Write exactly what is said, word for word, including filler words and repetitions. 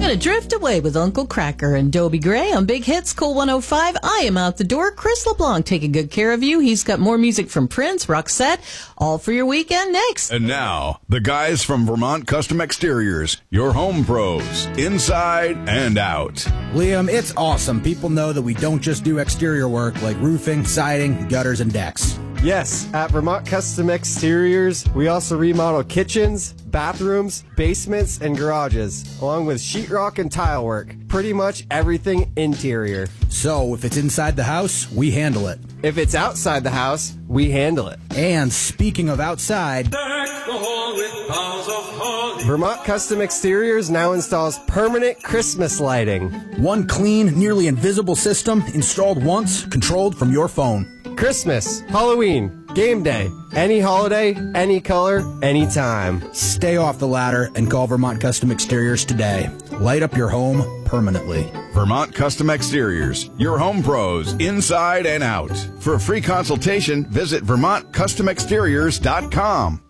gonna drift away with Uncle Cracker and Dobie Gray on Big Hits, Cool one oh five. I am out the door. Chris LeBlanc taking good care of you. He's got more music from Prince, Roxette, all for your weekend next. And now, the guys from Vermont Custom Exteriors, your home pros, inside and out. Liam, it's awesome. People know that we don't just do exterior work like roofing, siding, gutters, and decks. Yes, at Vermont Custom Exteriors, we also remodel kitchens, bathrooms, basements, and garages, along with sheetrock and tile work. Pretty much everything interior. So, if it's inside the house, we handle it. If it's outside the house, we handle it. And speaking of outside, Vermont Custom Exteriors now installs permanent Christmas lighting. One clean, nearly invisible system installed once, controlled from your phone. Christmas, Halloween, game day, any holiday, any color, anytime. Stay off the ladder and call Vermont Custom Exteriors today. Light up your home permanently. Vermont Custom Exteriors, your home pros, inside and out. For a free consultation, visit vermont custom exteriors dot com.